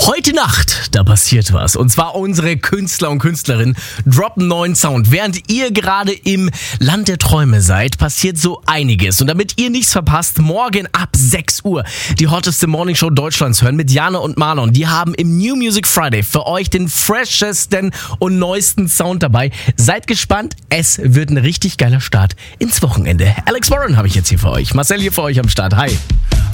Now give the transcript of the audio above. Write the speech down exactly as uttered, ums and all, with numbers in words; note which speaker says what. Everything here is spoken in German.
Speaker 1: Heute Nacht, da passiert was. Und zwar unsere Künstler und Künstlerinnen droppen neuen Sound. Während ihr gerade im Land der Träume seid, passiert so einiges. Und damit ihr nichts verpasst, morgen ab sechs Uhr die hotteste Morningshow Deutschlands hören mit Jana und Marlon. Die haben im New Music Friday für euch den freshesten und neuesten Sound dabei. Seid gespannt, es wird ein richtig geiler Start ins Wochenende. Alex Warren habe ich jetzt hier für euch. Marcel hier für euch am Start. Hi.